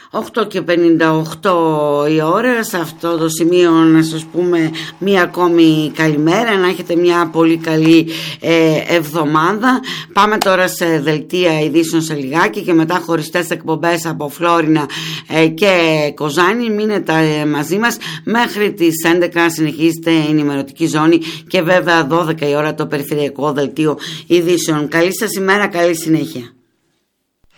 8:58 η ώρα. Σε αυτό το σημείο να σας πούμε μία ακόμη καλημέρα, να έχετε μια πολύ καλή εβδομάδα. Πάμε τώρα σε δελτία ειδήσεων σε λιγάκι και μετά χωριστές εκπομπές από Φλόρινα και Κοζάνη. Μείνετε μαζί μας μέχρι τις 11, συνεχίζετε η ενημερωτική ζώνη και βέβαια 12 η ώρα το περιφερειακό δελτίο ειδήσεων. Καλή σας ημέρα, καλή συνέχεια.